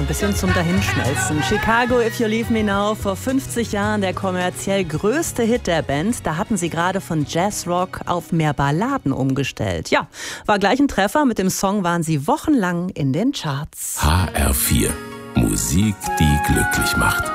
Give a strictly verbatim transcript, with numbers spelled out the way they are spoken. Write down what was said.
ein bisschen zum Dahinschmelzen. Chicago, If You Leave Me Now, vor fünfzig Jahren der kommerziell größte Hit der Band. Da hatten sie gerade von Jazzrock auf mehr Balladen umgestellt. Ja, war gleich ein Treffer. Mit dem Song waren sie wochenlang in den Charts. H R vier. Musik, die glücklich macht.